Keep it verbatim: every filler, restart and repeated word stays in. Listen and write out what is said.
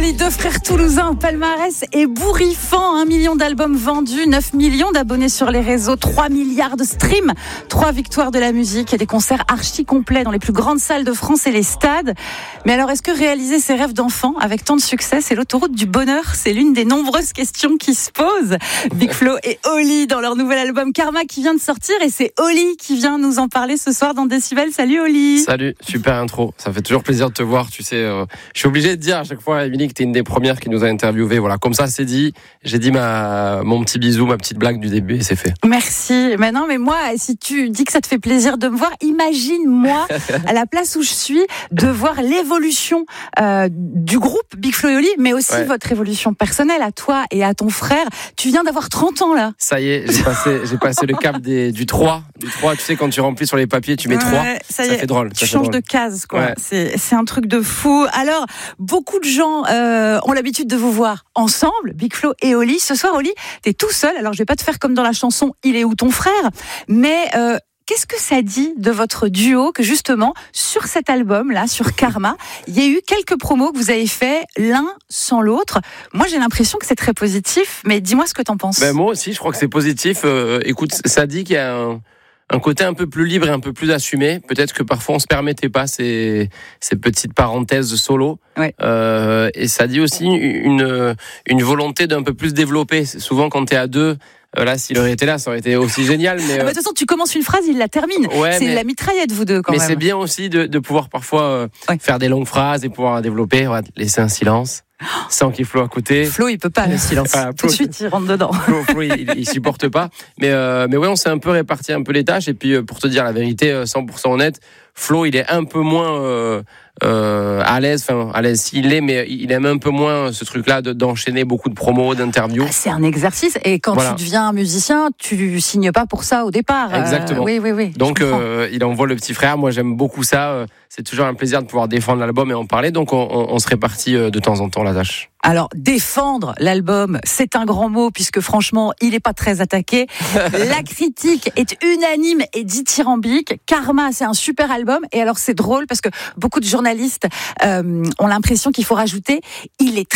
les deux frères toulousains au palmarès ébouriffant. Un million d'albums vendus, neuf millions d'abonnés sur les réseaux, trois milliards de streams, trois victoires de la musique et des concerts archi complets dans les plus grandes salles de France et les stades. Mais alors, est-ce que réaliser ses rêves d'enfant avec tant de succès, c'est l'autoroute du bonheur? C'est l'une des nombreuses questions qui se posent. Big Flo et Oli dans leur nouvel album Karma qui vient de sortir, et c'est Oli qui vient nous en parler ce soir dans Décibel. Salut Oli. Salut, super intro. Ça fait toujours plaisir de te voir. Tu sais, euh, je suis obligé de dire à chaque fois, Émilie, que t'es une des premières qui nous a interviewé. Voilà, comme ça, c'est dit. J'ai dit ma, mon petit bisou, ma petite blague du début, et c'est fait. Merci. Mais non, mais moi, si tu dis que ça te fait plaisir de me voir, imagine-moi à la place où je suis de voir l'évolution euh, du groupe Big Flo et Oli, mais aussi ouais. votre évolution personnelle à toi et à ton frère. Tu viens d'avoir trente ans là. Ça y est, j'ai passé, j'ai passé le cap des, du trois. Du trois, tu sais, quand tu remplis sur les papiers, tu mets trois. Ouais, ça, ça fait drôle. Tu changes de case, quoi. Ouais. C'est, c'est un truc de fou. Alors, beaucoup de gens euh, ont l'habitude de vous voir ensemble, Big Flo et Oli. Ce soir, Oli, t'es tout seul. Alors, je vais pas te faire comme dans la chanson « Il est où ton frère ?» Mais euh, qu'est-ce que ça dit de votre duo que justement, sur cet album-là, sur Karma, il y a eu quelques promos que vous avez fait l'un sans l'autre. Moi, j'ai l'impression que c'est très positif, mais dis-moi ce que t'en penses. Ben, moi aussi, je crois que c'est positif. Euh, écoute, ça dit qu'il y a un... un côté un peu plus libre et un peu plus assumé. Peut-être que parfois on se permettait pas ces, ces petites parenthèses solo. Ouais. Euh, et ça dit aussi une, une volonté d'un peu plus développer. Souvent quand t'es à deux, là, s'il aurait été là, ça aurait été aussi génial. Mais, ah bah, de toute façon, tu commences une phrase, il la termine. Ouais, c'est mais, la mitraillette, vous deux, quand mais même. Mais c'est bien aussi de, de pouvoir parfois euh, ouais. faire des longues phrases et pouvoir développer, ouais, laisser un silence. Sans qu'il y ait Flo à côté. Flo, il peut pas, le silence. Voilà, Flo, tout de suite, il rentre dedans. Flo, Flo il, il supporte pas. Mais, euh, mais ouais, on s'est un peu réparti un peu les tâches. Et puis, pour te dire la vérité, cent pour cent honnête, Flo, il est un peu moins euh, euh, à l'aise. Enfin, à l'aise, il l'est, mais il aime un peu moins ce truc-là de, d'enchaîner beaucoup de promos, d'interviews. Ah, c'est un exercice. Et quand voilà. tu deviens musicien, tu signes pas pour ça au départ. Exactement. Euh, oui, oui, oui. Donc, euh, il envoie le petit frère. Moi, j'aime beaucoup ça. C'est toujours un plaisir de pouvoir défendre l'album et en parler. Donc, on, on, on se répartit de temps en temps la tâche. Alors, défendre l'album, c'est un grand mot, puisque franchement, il n'est pas très attaqué. La critique est unanime et dithyrambique. Karma, c'est un super album. Et alors, c'est drôle, parce que beaucoup de journalistes euh, ont l'impression qu'il faut rajouter, il est